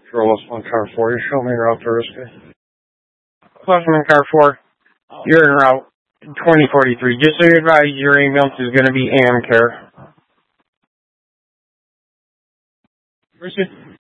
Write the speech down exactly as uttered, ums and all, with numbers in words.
Control one car four, you show me route to Risky. Plus car four, you're en route twenty forty-three. Just so you advise, your ambulance is going to be AmCare. Risky.